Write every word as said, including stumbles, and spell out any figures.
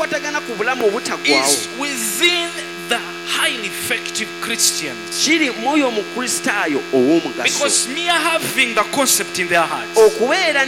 ekikwatagana ku bulamu obutaggwaawo is within the highly effective Christians. kiri mu oyo omukristaayo ow'omugaso Because mere having the concept in their hearts okubeera